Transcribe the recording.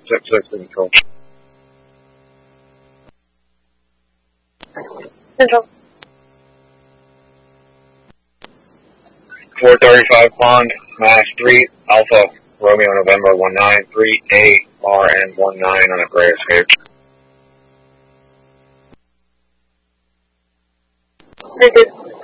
6 control. Central. 435 Pond, Mass 3, Alpha, Romeo November 193, ARN 19 on a gray escape. Very good.